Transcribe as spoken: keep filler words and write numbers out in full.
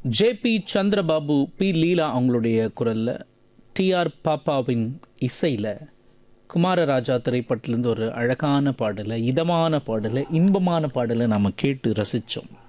JP Chandrababu, B லீலா அவங்களுடைய குரலில், TR பாப்பாவின் இசையில் குமாரராஜா திரைப்படத்துலேருந்து ஒரு அழகான பாடலை, இதமான பாடலை, இன்பமான பாடலை நாம் கேட்டு ரசித்தோம்.